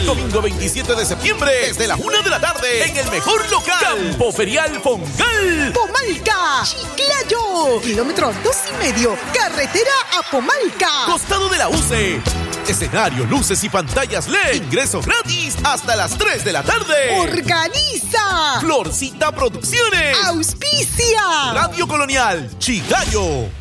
Domingo 27 de septiembre, desde la 1 de la tarde, en el mejor local, Campo Ferial Fongal. Pomalca, Chiclayo, kilómetro 2,5, carretera a Pomalca. Costado de la UCE. Escenario, luces y pantallas LED. Ingreso gratis hasta las 3 de la tarde. Organiza Florcita Producciones. Auspicia Radio Colonial, Chiclayo.